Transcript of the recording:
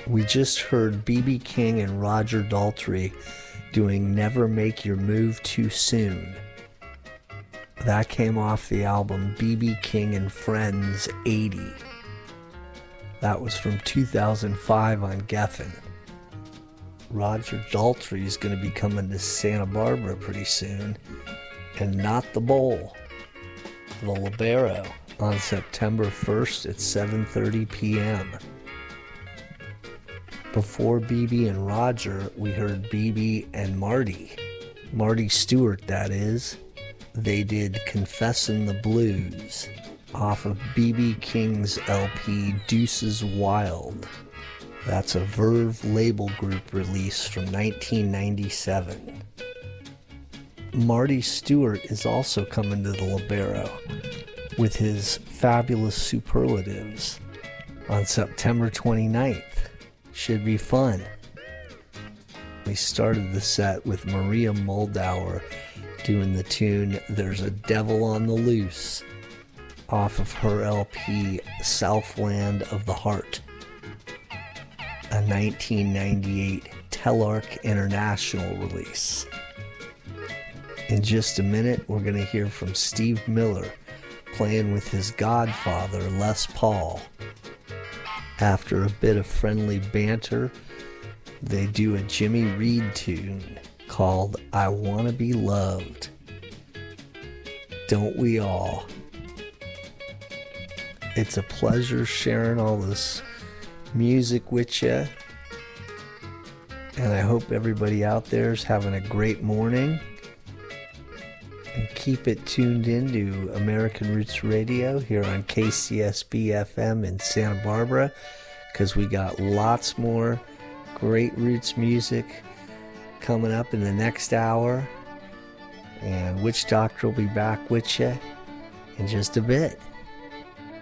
We just heard B.B. King and Roger Daltrey doing Never Make Your Move Too Soon. That came off the album B.B. King and Friends 80. That was from 2005 on Geffen. Roger Daltrey is going to be coming to Santa Barbara pretty soon, and not the Bowl, the Libero, on September 1st at 7:30 p.m. Before BB and Roger, we heard BB and Marty Stewart, that is. They did Confessin' the Blues off of B.B. King's LP Deuces Wild. That's a Verve label group release from 1997. Marty Stewart is also coming to the Libero with his Fabulous Superlatives on September 29th. Should be fun. We started the set with Maria Moldauer doing the tune There's a Devil on the Loose off of her LP Southland of the Heart, a 1998 Telarc International release. In just a minute, we're going to hear from Steve Miller playing with his godfather, Les Paul. After a bit of friendly banter, they do a Jimmy Reed tune called I Wanna Be Loved. Don't we all? It's a pleasure sharing all this music with you. And I hope everybody out there is having a great morning. And keep it tuned into American Roots Radio here on KCSB FM in Santa Barbara, because we got lots more great roots music coming up in the next hour. And Witch Doctor will be back with you in just a bit.